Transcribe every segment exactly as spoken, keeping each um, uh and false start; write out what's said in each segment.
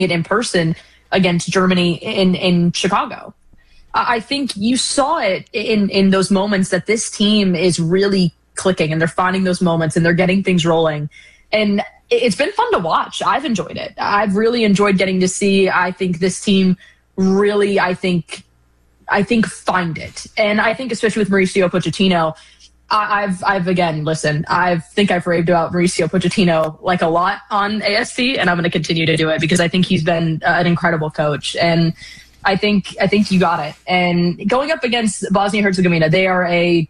it in person against Germany in, in Chicago. I think you saw it in, in those moments that this team is really clicking and they're finding those moments and they're getting things rolling. And it's been fun to watch. I've enjoyed it. I've really enjoyed getting to see, I think, this team really, I think, I think find it. And I think especially with Mauricio Pochettino, I've, I've again, listen, I think I've raved about Mauricio Pochettino like a lot on A S T, and I'm going to continue to do it because I think he's been an incredible coach. And I think, I think you got it. And going up against Bosnia-Herzegovina, they are a,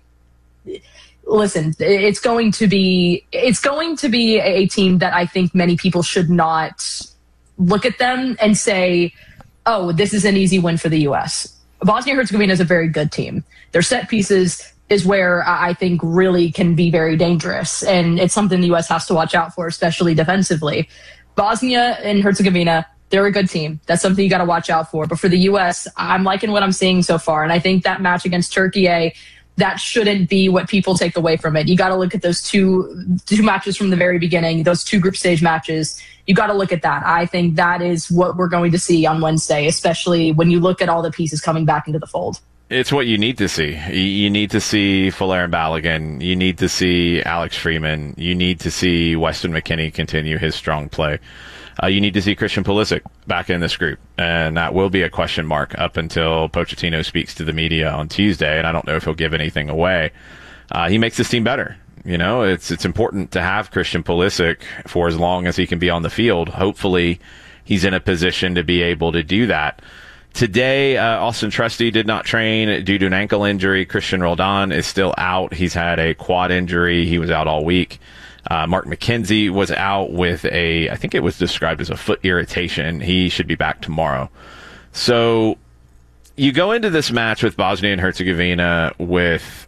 listen, it's going to be, it's going to be a team that I think many people should not look at them and say, oh, this is an easy win for the U S. Bosnia-Herzegovina is a very good team. Their set pieces is where I think really can be very dangerous. And it's something the U S has to watch out for, especially defensively. Bosnia and Herzegovina, they're a good team. That's something you got to watch out for. But for the U S, I'm liking what I'm seeing so far. And I think that match against Turkey, that shouldn't be what people take away from it. You got to look at those two, two matches from the very beginning, those two group stage matches. You got to look at that. I think that is what we're going to see on Wednesday, especially when you look at all the pieces coming back into the fold. It's what you need to see. You need to see Folarin Balogun. You need to see Alex Freeman. You need to see Weston McKennie continue his strong play. Uh, you need to see Christian Pulisic back in this group. And that will be a question mark up until Pochettino speaks to the media on Tuesday. And I don't know if he'll give anything away. Uh, he makes this team better. You know, it's, it's important to have Christian Pulisic for as long as he can be on the field. Hopefully he's in a position to be able to do that. Today, uh, Austin Trusty did not train due to an ankle injury. Christian Roldan is still out. He's had a quad injury. He was out all week. Uh, Mark McKenzie was out with a, I think it was described as a foot irritation. He should be back tomorrow. So you go into this match with Bosnia and Herzegovina with,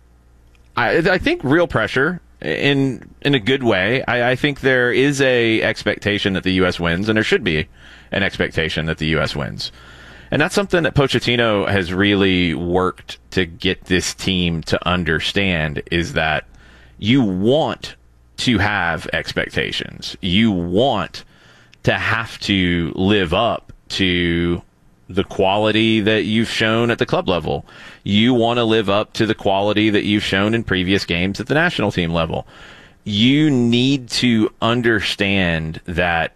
I, I think, real pressure in in a good way. I, I think there is a expectation that the U S wins, and there should be an expectation that the U S wins. And that's something that Pochettino has really worked to get this team to understand, is that you want to have expectations. You want to have to live up to the quality that you've shown at the club level. You want to live up to the quality that you've shown in previous games at the national team level. You need to understand that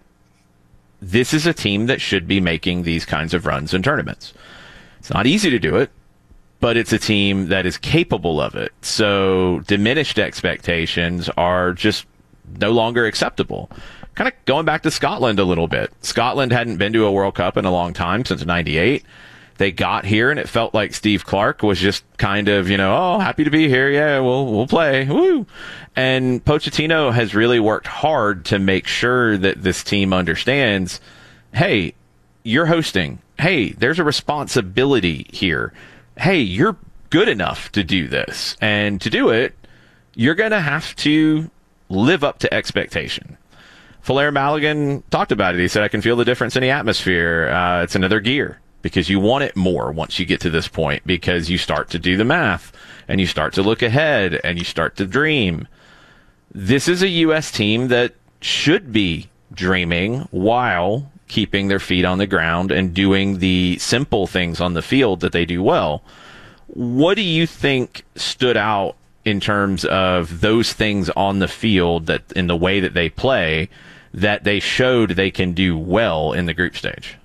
this is a team that should be making these kinds of runs in tournaments. It's not easy to do it, but it's a team that is capable of it. So diminished expectations are just no longer acceptable. Kind of going back to Scotland a little bit. Scotland hadn't been to a World Cup in a long time, since ninety-eight. They got here, and it felt like Steve Clark was just kind of, you know, oh, happy to be here. Yeah, we'll we'll play. Woo! And Pochettino has really worked hard to make sure that this team understands, hey, you're hosting. Hey, there's a responsibility here. Hey, you're good enough to do this. And to do it, you're going to have to live up to expectation. Folarin Balogun talked about it. He said, I can feel the difference in the atmosphere. Uh, it's another gear, because you want it more once you get to this point, because you start to do the math and you start to look ahead and you start to dream. This is a U S team that should be dreaming while keeping their feet on the ground and doing the simple things on the field that they do well. What do you think stood out in terms of those things on the field, that in the way that they play, that they showed they can do well in the group stage?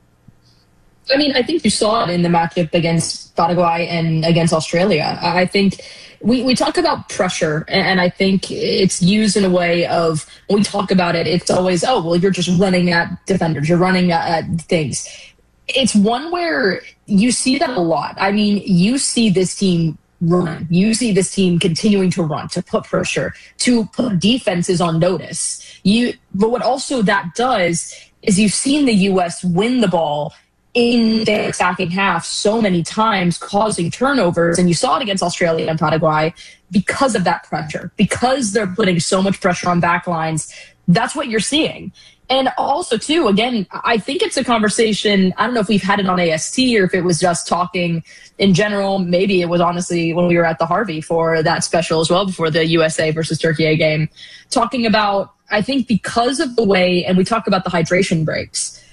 I mean, I think you saw it in the matchup against Paraguay and against Australia. I think we, we talk about pressure, and I think it's used in a way of, when we talk about it, it's always, oh, well, you're just running at defenders, you're running at, at things. It's one where you see that a lot. I mean, you see this team run. You see this team continuing to run, to put pressure, to put defenses on notice. You, but what also that does is you've seen the U S win the ball in their attacking half so many times, causing turnovers. And you saw it against Australia and Paraguay because of that pressure, because they're putting so much pressure on backlines. That's what you're seeing. And also, too, again, I think it's a conversation. I don't know if we've had it on A S T or if it was just talking in general. Maybe it was honestly when we were at the Harvey for that special as well, before the U S A versus Turkey game, talking about, I think because of the way, and we talk about the hydration breaks,